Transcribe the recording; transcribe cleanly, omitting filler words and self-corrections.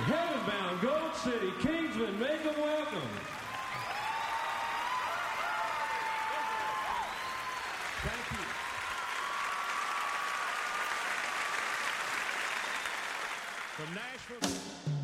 Heavenbound, Gold City, Kingsman, make them welcome. Thank you. From Nashville.